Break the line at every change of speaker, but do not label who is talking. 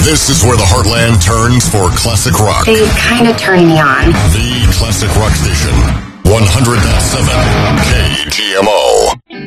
This is where the heartland turns for classic rock.
They kind of turn me on.
The Classic Rock Station, 100.7 K.